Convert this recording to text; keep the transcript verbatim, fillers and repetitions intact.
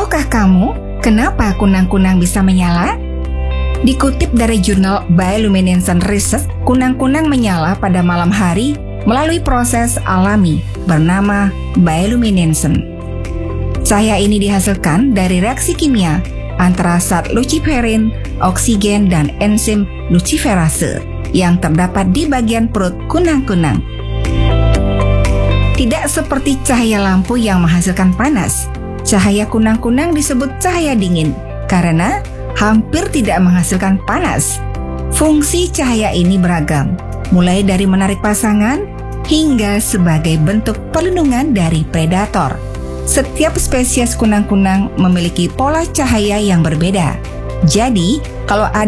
Tahukah kamu kenapa kunang-kunang bisa menyala? Dikutip dari jurnal Bioluminescent Research, kunang-kunang menyala pada malam hari melalui proses alami bernama bioluminescence. Cahaya ini dihasilkan dari reaksi kimia antara zat luciferin, oksigen, dan enzim luciferase yang terdapat di bagian perut kunang-kunang. Tidak seperti cahaya lampu yang menghasilkan panas, cahaya kunang-kunang disebut cahaya dingin karena hampir tidak menghasilkan panas. Fungsi cahaya ini beragam, mulai dari menarik pasangan hingga sebagai bentuk perlindungan dari predator. Setiap spesies kunang-kunang memiliki pola cahaya yang berbeda. Jadi, kalau ada